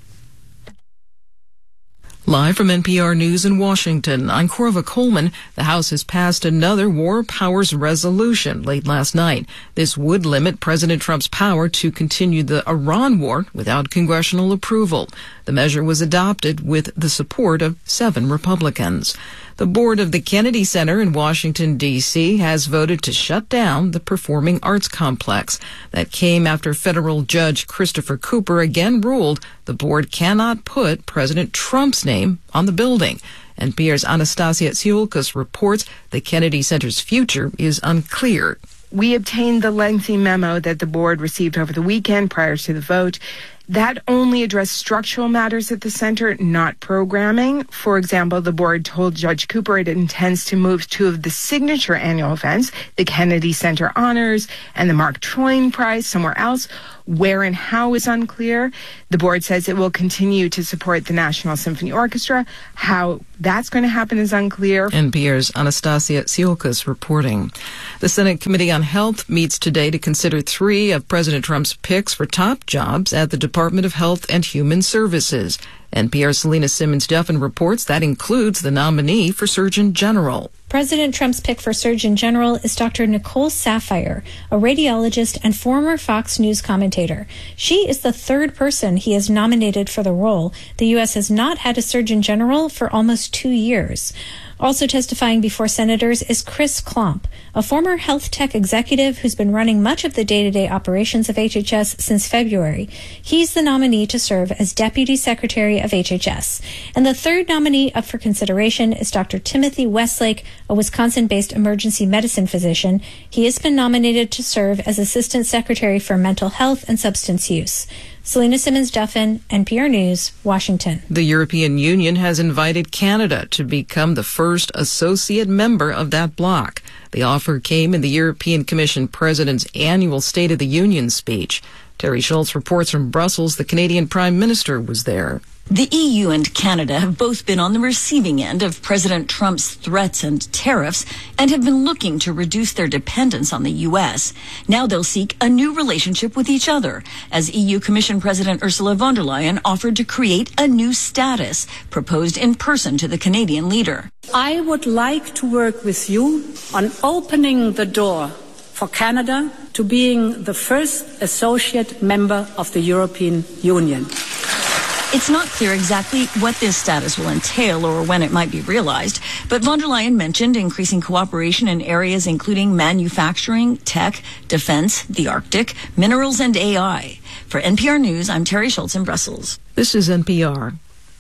Speaker 1: Live from NPR News in Washington, I'm Corva Coleman. The House has passed another War Powers resolution late last night. This would limit President Trump's power to continue the Iran war without congressional approval. The measure was adopted with the support of 7 Republicans. The board of the Kennedy Center in Washington, D.C. has voted to shut down the Performing Arts Complex. That came after federal judge Christopher Cooper again ruled the board cannot put President Trump's name on the building. NPR's Anastasia Tsiolkas reports the Kennedy Center's future is unclear.
Speaker 6: We obtained the lengthy memo that the board received over the weekend prior to the vote. That only addressed structural matters at the center, not programming. For example, the board told Judge Cooper it intends to move 2 of the signature annual events, the Kennedy Center Honors and the Mark Twain Prize, somewhere else. Where and how is unclear. The board says it will continue to support the National Symphony Orchestra. How that's going to happen is unclear.
Speaker 1: NPR's Anastasia Tsiolkas reporting. The Senate Committee on Health meets today to consider 3 of President Trump's picks for top jobs at the Department of Health and Human Services. NPR's Selena Simmons-Duffin reports that includes the nominee for Surgeon General.
Speaker 7: President Trump's pick for Surgeon General is Dr. Nicole Saphier, a radiologist and former Fox News commentator. She is the 3rd person he has nominated for the role. The U.S. has not had a Surgeon General for almost 2 years. Also testifying before senators is Chris Klomp, a former health tech executive who's been running much of the day-to-day operations of HHS since February. He's the nominee to serve as Deputy Secretary of HHS. And the 3rd nominee up for consideration is Dr. Timothy Westlake, a Wisconsin-based emergency medicine physician. He has been nominated to serve as Assistant Secretary for Mental Health and Substance Use. Selena Simmons-Duffin, NPR News, Washington.
Speaker 1: The European Union has invited Canada to become the first associate member of that bloc. The offer came in the European Commission President's annual State of the Union speech. Terry Schultz reports from Brussels. The Canadian Prime Minister was there.
Speaker 8: The EU and Canada have both been on the receiving end of President Trump's threats and tariffs and have been looking to reduce their dependence on the U.S. Now they'll seek a new relationship with each other, as EU Commission President Ursula von der Leyen offered to create a new status proposed in person to the Canadian leader.
Speaker 25: I would like to work with you on opening the door for Canada to being the first associate member of the European Union.
Speaker 8: It's not clear exactly what this status will entail or when it might be realized, but von der Leyen mentioned increasing cooperation in areas including manufacturing, tech, defense, the Arctic, minerals, and AI. For NPR News, I'm Terry Schultz in Brussels.
Speaker 1: This is NPR.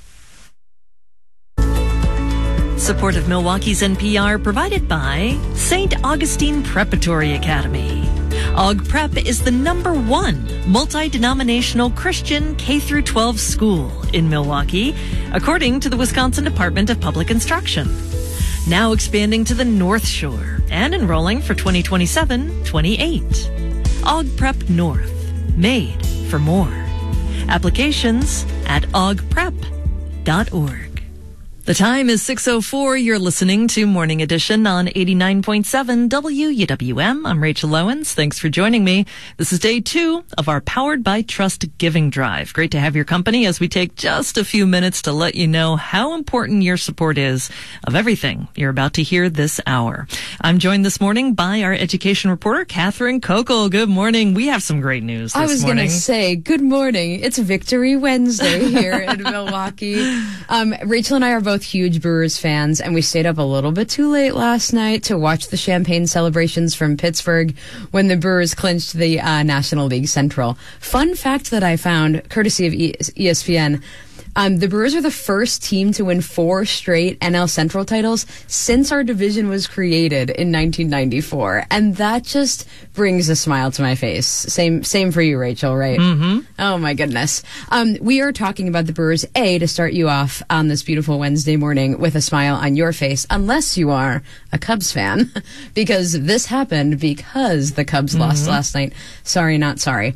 Speaker 3: Support of Milwaukee's NPR provided by St. Augustine Preparatory Academy. Aug Prep is the #1 multi-denominational Christian K-12 school in Milwaukee, according to the Wisconsin Department of Public Instruction. Now expanding to the North Shore and enrolling for 2027-28. Aug Prep North, made for more. Applications at augprep.org. The time is 6:04. You're listening to Morning Edition on 89.7 WUWM. I'm Rachel Owens. Thanks for joining me. This is day 2 of our Powered by Trust Giving Drive. Great to have your company as we take just a few minutes to let you know how important your support is of everything you're about to hear this hour. I'm joined this morning by our education reporter, Catherine Kokel. Good morning. We have some great news this morning.
Speaker 4: I was going to say, good morning. It's Victory Wednesday here in Milwaukee. Rachel and I are both huge Brewers fans, and we stayed up a little bit too late last night to watch the champagne celebrations from Pittsburgh when the Brewers clinched the National League Central. Fun fact that I found, courtesy of ESPN, the Brewers are the first team to win 4 straight NL Central titles since our division was created in 1994. And that just brings a smile to my face. Same for you, Rachel, right?
Speaker 3: Mm-hmm.
Speaker 4: Oh, my goodness. We are talking about the Brewers, to start you off on this beautiful Wednesday morning with a smile on your face, unless you are a Cubs fan, because this happened because the Cubs lost last night. Sorry, not sorry.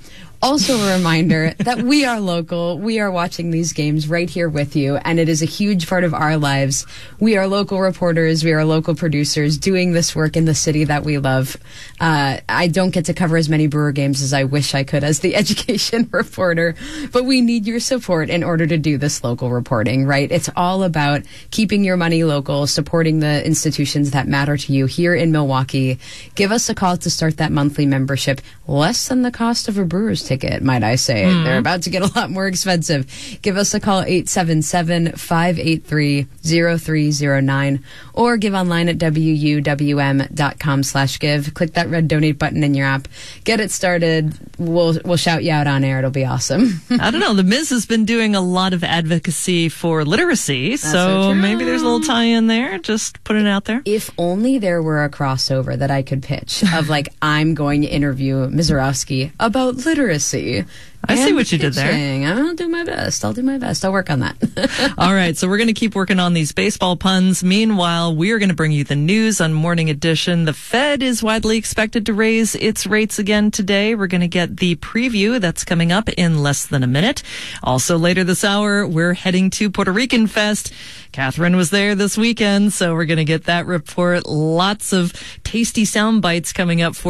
Speaker 4: Also a reminder that we are local. We are watching these games right here with you, and it is a huge part of our lives. We are local reporters. We are local producers doing this work in the city that we love. I don't get to cover as many Brewer games as I wish I could as the education reporter, but we need your support in order to do this local reporting, right? It's all about keeping your money local, supporting the institutions that matter to you here in Milwaukee. Give us a call to start that monthly membership. Less than the cost of a Brewers ticket, might I say. They're about to get a lot more expensive. Give us a call, 877-583-0309, or give online at wuwm.com/give. Click that red donate button in your app. Get it started. We'll shout you out on air. It'll be awesome.
Speaker 3: I don't know. The Miz has been doing a lot of advocacy for literacy, so maybe there's a little tie-in there. Just put it out there.
Speaker 4: If only there were a crossover that I could pitch of I'm going to interview Ms. Zarowski about literacy.
Speaker 3: I see what you did there.
Speaker 4: I'll do my best. I'll work on that.
Speaker 3: All right. So we're going to keep working on these baseball puns. Meanwhile, we are going to bring you the news on Morning Edition. The Fed is widely expected to raise its rates again today. We're going to get the preview that's coming up in less than a minute. Also later this hour, we're heading to Puerto Rican Fest. Catherine was there this weekend, so we're going to get that report. Lots of tasty sound bites coming up for